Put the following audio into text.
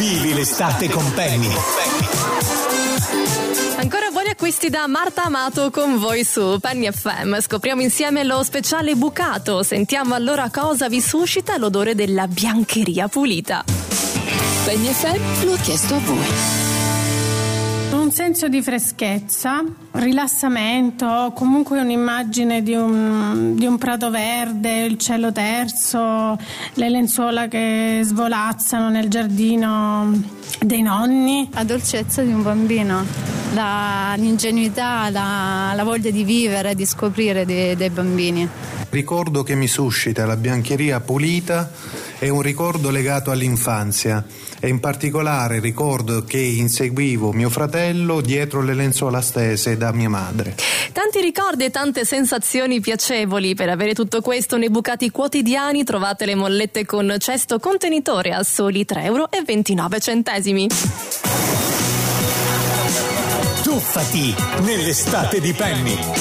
Vivi l'estate con Penny. Ancora buoni acquisti da Marta Amato con voi su Penny FM. Scopriamo insieme lo speciale bucato. Sentiamo allora cosa vi suscita l'odore della biancheria pulita. Penny FM lo ha chiesto a voi. Un senso di freschezza, rilassamento, comunque un'immagine di un prato verde, il cielo terso, le lenzuola che svolazzano nel giardino dei nonni. La dolcezza di un bambino, l'ingenuità, la voglia di vivere, di scoprire dei bambini. Ricordo che mi suscita la biancheria pulita è un ricordo legato all'infanzia e in particolare ricordo che inseguivo mio fratello dietro le lenzuola stese da mia madre. Tanti ricordi e tante sensazioni piacevoli. Per avere tutto questo nei bucati quotidiani trovate le mollette con cesto contenitore a soli 3,29 €. Tuffati nell'estate di Penny.